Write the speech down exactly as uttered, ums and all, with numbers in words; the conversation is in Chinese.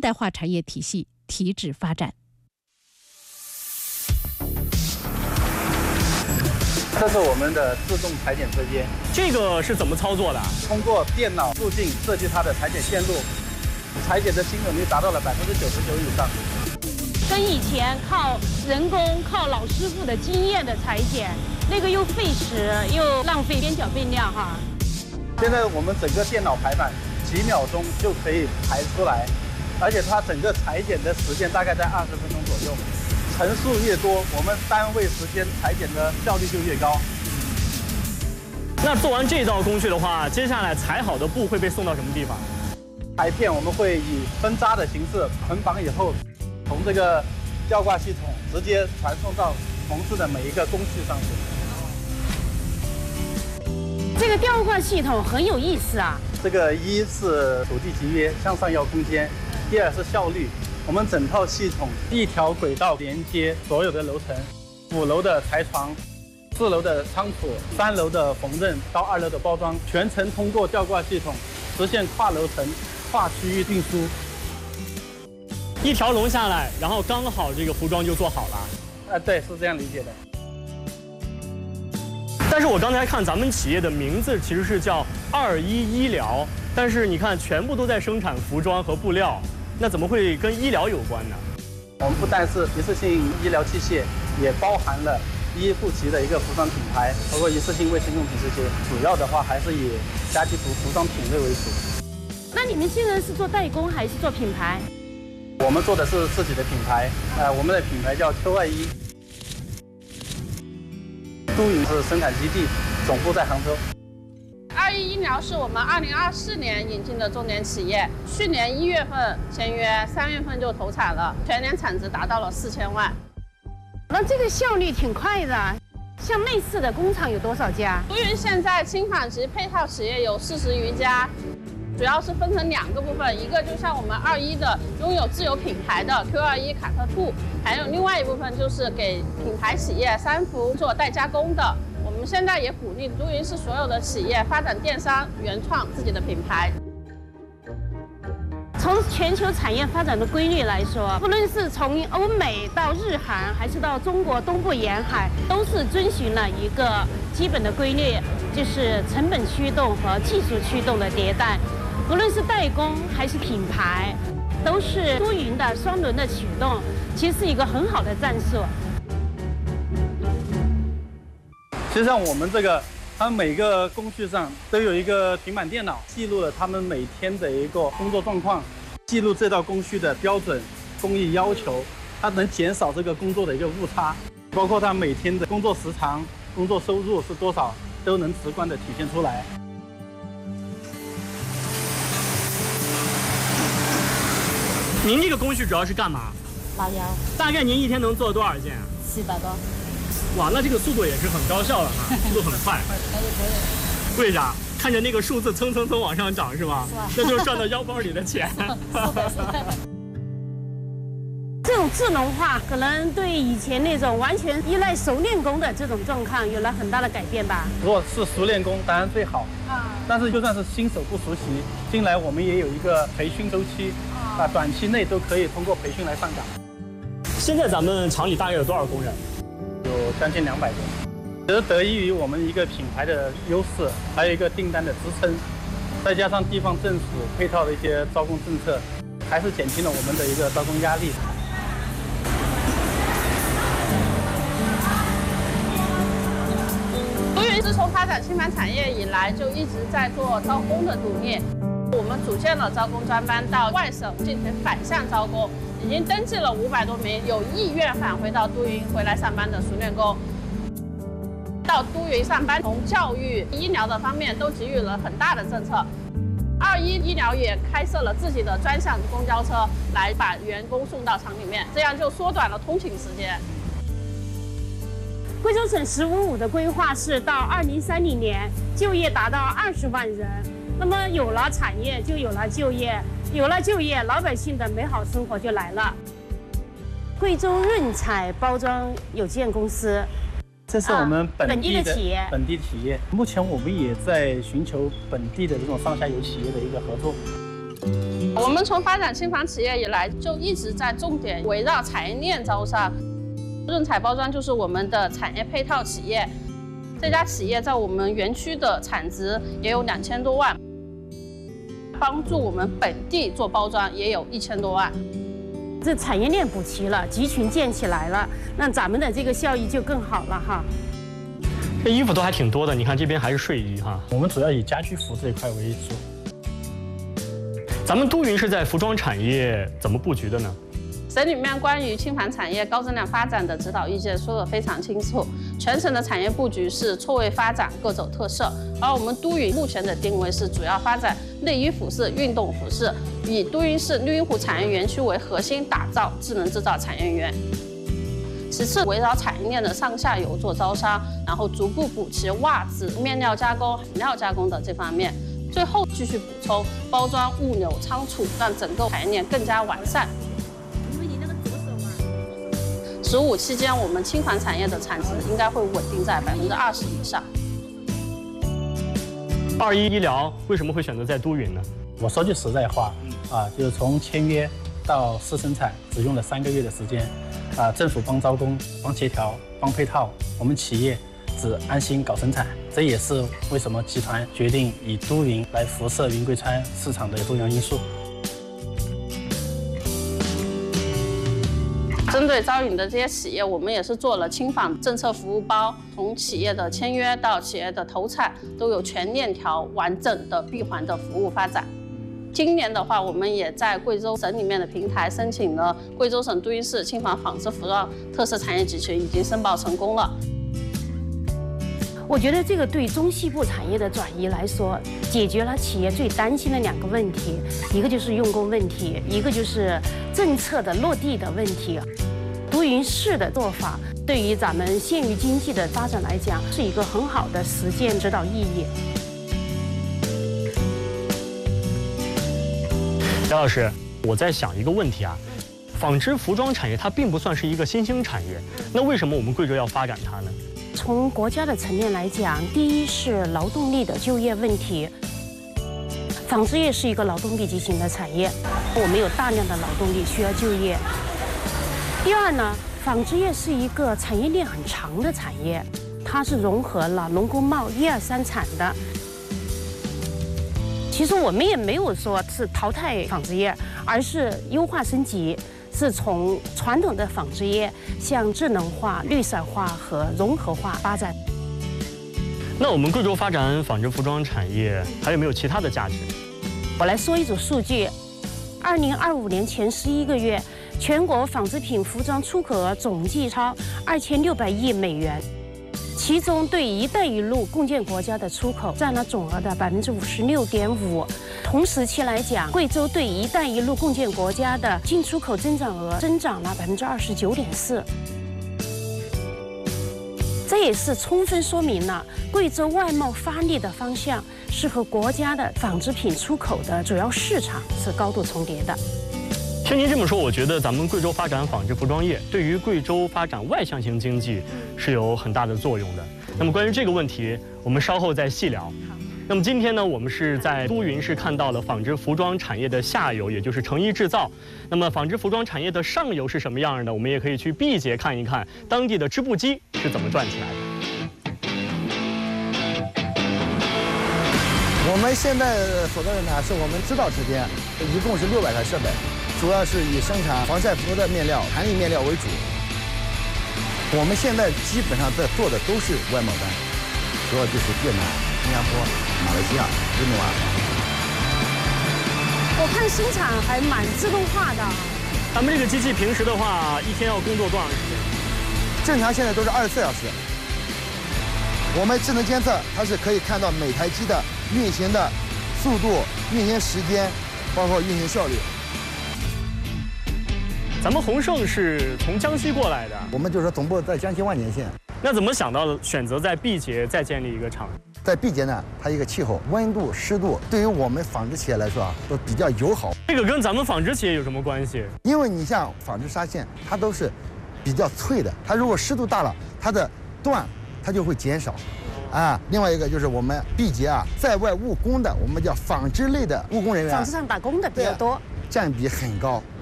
代化产业体系提质发展。 这是我们的自动裁剪车间， 这个是怎么操作的？ 通过电脑路径设计它的裁剪线路，裁剪的精准率达到了百分之九十九以上。 跟以前靠人工、靠老师傅的经验的裁剪，那个又费时又浪费边角变量哈。 现在我们整个电脑排版几秒钟就可以排出来，而且它整个裁剪的时间大概在二十分钟左右。层数越多，我们单位时间裁剪的效率就越高。 那做完这道工序的话，接下来裁好的布会被送到什么地方？ 裁片我们会以分扎的形式捆绑以后，从这个吊挂系统直接传送到从事的每一个工序上去。 这个吊挂系统很有意思啊。 这个一是土地集约，向上要空间；第二是效率。我们整套系统一条轨道连接所有的楼层，五楼的裁床，四楼的仓储，三楼的缝纫到二楼的包装，全程通过吊挂系统实现跨楼层、跨区域运输。 一条龙下来，然后刚好这个服装就做好了。 啊，对，是这样理解的。 但是我刚才看咱们企业的名字其实是叫二一医疗，但是你看全部都在生产服装和布料。那怎么会跟医疗有关呢？ 我们不但是一次性医疗器械，也包含了一户籍的一个服装品牌，包括一次性卫生用品这些。主要的话还是以家居服服装品类为主。 那你们现在是做代工还是做品牌？ 我们做的是自己的品牌，呃，我们的品牌叫 Q 二一，都营是生产基地，总部在杭州。 二一医疗是我们二零二四年引进的重点企业，去年一月份签约，三月份就投产了，全年产值达到了四千万。 那这个效率挺快的，像类似的工厂有多少家？ 都营现在轻纺及配套企业有四十余家，主要是分成两个部分，一个就像我们二一的拥有自有品牌的 Q 二一卡特兔，还有另外一部分就是给品牌企业三伏做代加工的。我们现在也鼓励都营是所有的企业发展电商，原创自己的品牌。 从全球产业发展的规律来说，不论是从欧美到日韩，还是到中国东部沿海，都是遵循了一个基本的规律，就是成本驱动和技术驱动的迭代。无论是代工还是品牌，都是多云的双轮的驱动，其实是一个很好的战术。 实际上，我们这个，他们每个工序上都有一个平板电脑，记录了他们每天的一个工作状况，记录这道工序的标准、工艺要求，它能减少这个工作的一个误差，包括他每天的工作时长、工作收入是多少，都能直观的体现出来。 您这个工序主要是干嘛？ 拉腰。 大概您一天能做多少件啊？ 七百多。 哇，那这个速度也是很高效的哈，速度很快。为啥？看着那个数字蹭蹭蹭往上涨是吧？那就是赚到腰包里的钱。 这种智能化可能对以前那种完全依赖熟练工的这种状况有了很大的改变吧。 如果是熟练工，当然最好啊。但是就算是新手不熟悉，进来我们也有一个培训周期啊，短期内都可以通过培训来上岗。 现在咱们厂里大概有多少工人？ 有将近两百多，其实得益于我们一个品牌的优势，还有一个订单的支撑，再加上地方政府配套的一些招工政策，还是减轻了我们的一个招工压力。 都营自从发展轻纺产业以来，就一直在做招工的努力。我们组建了招工专班，到外省进行反向招工。已经登记了五百多名有意愿返回到都营回来上班的熟练工。到都营上班，从教育、医疗的方面都给予了很大的政策。二一医疗也开设了自己的专项公交车，来把员工送到厂里面，这样就缩短了通勤时间。 贵州省“十五五”的规划是到二零三零年就业达到二十万人。那么有了产业，就有了就业。有了就业，老百姓的美好生活就来了。贵州润彩包装有限公司， 这是我们本地的、 啊、本地的企业。 本地企业，目前我们也在寻求本地的这种上下游企业的一个合作。 我们从发展轻纺企业以来，就一直在重点围绕产业链招商。润彩包装就是我们的产业配套企业，这家企业在我们园区的产值也有两千多万，帮助我们本地做包装也有一千多万。 这产业链补齐了，集群建起来了，那咱们的这个效益就更好了哈。 这衣服都还挺多的，你看这边还是睡衣哈。 我们主要以家居服这一块为主。 咱们都匀是在服装产业怎么布局的呢？ 省里面关于轻纺产业高质量发展的指导意见说得非常清楚，全省的产业布局是错位发展，各走特色。而我们都匀目前的定位是主要发展内衣服饰、运动服饰，以都匀市绿荫湖产业园区为核心，打造智能制造产业园。其次，围绕产业链的上下游做招商，然后逐步补齐袜子、面料加工、辅料加工的这方面。最后继续补充包装、物流、仓储，让整个产业链更加完善。十五期间，我们轻纺产业的产值应该会稳定在百分之二十以上。 二一医疗为什么会选择在都匀呢？ 我说句实在话，啊，就是从签约到试生产只用了三个月的时间，啊，政府帮招工、帮协调、帮配套，我们企业只安心搞生产。这也是为什么集团决定以都匀来辐射云贵川市场的重要因素。 针对招引的这些企业，我们也是做了轻纺政策服务包，从企业的签约到企业的投产，都有全链条完整的闭环的服务发展。今年的话，我们也在贵州省里面的平台申请了贵州省都匀市轻纺纺织服装特色产业集群，已经申报成功了。 我觉得这个对中西部产业的转移来说，解决了企业最担心的两个问题，一个就是用工问题，一个就是政策的落地的问题。都匀市的做法，对于咱们县域经济的发展来讲，是一个很好的实践指导意义。 廖老师，我在想一个问题啊，纺织服装产业它并不算是一个新兴产业，那为什么我们贵州要发展它呢？ 从国家的层面来讲，第一是劳动力的就业问题。纺织业是一个劳动密集型的产业，我们有大量的劳动力需要就业。第二呢，纺织业是一个产业链很长的产业，它是融合了农工贸一二三产的。其实我们也没有说是淘汰纺织业，而是优化升级。是从传统的纺织业向智能化、绿色化和融合化发展。 那我们贵州发展纺织服装产业还有没有其他的价值？ 我来说一组数据：二零二五年前十一个月，全国纺织品服装出口额总计超二千六百亿美元，其中对“一带一路”共建国家的出口占了总额的百分之五十六点五。同时期来讲，贵州对“一带一路”共建国家的进出口增长额增长了百分之二十九点四。这也是充分说明了贵州外贸发力的方向是和国家的纺织品出口的主要市场是高度重叠的。 听您这么说，我觉得咱们贵州发展纺织服装业对于贵州发展外向型经济是有很大的作用的。那么关于这个问题，我们稍后再细聊。那么今天呢，我们是在都匀市看到了纺织服装产业的下游，也就是成衣制造。那么纺织服装产业的上游是什么样的？我们也可以去毕节看一看当地的织布机是怎么转起来的。 我们现在所在的呢，是我们织造车间，一共是六百台设备，主要是以生产防晒服的面料、弹力面料为主。我们现在基本上在做的都是外贸单，主要就是越南、新加坡、马来西亚、印度啊。 我看生产还蛮自动化的。 咱们这个机器平时的话，一天要工作多长时间？ 正常现在都是二十四小时。我们智能监测，它是可以看到每台机的运行的速度、运行时间，包括运行效率。 咱们宏盛是从江西过来的， 我们就是说总部在江西万年县。 那怎么想到选择在毕节再建立一个厂？ 在毕节呢，它一个气候、温度、湿度，对于我们纺织企业来说啊，都比较友好。 这个跟咱们纺织企业有什么关系？ 因为你像纺织纱线，它都是比较脆的，它如果湿度大了，它的缎它就会减少。 啊，另外一个就是我们毕节啊，在外务工的，我们叫纺织类的务工人员， 纺织上打工的比较多， 占比很高。